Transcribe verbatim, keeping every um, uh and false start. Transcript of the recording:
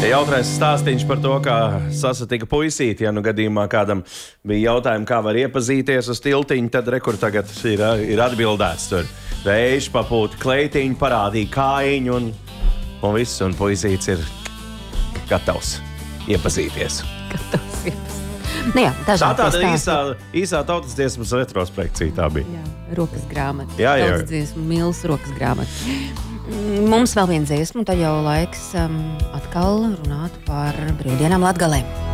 Jautrais stāstīņš par to, kā sasatika puisīti. Ja nu gadījumā kādam bija jautājumi, kā var iepazīties uz tiltiņu, tad rekur tagad ir, ir atbildēts. Tur vējš papūta kleitiņu, parādīja kājiņu un, un viss, un puisīts ir gatavs iepazīties. Gatavs iepazīties. Nu jā, tā tāda īsā, īsā tautas dziesmas retrospekcija tā bija. Jā, rokas grāmata. Jā, jā. Tautas dziesmu mils rokas grāmata. Mums vēl viens dziesmu, tad jau laiks um, atkal runāt par brīvdienām Latgalē.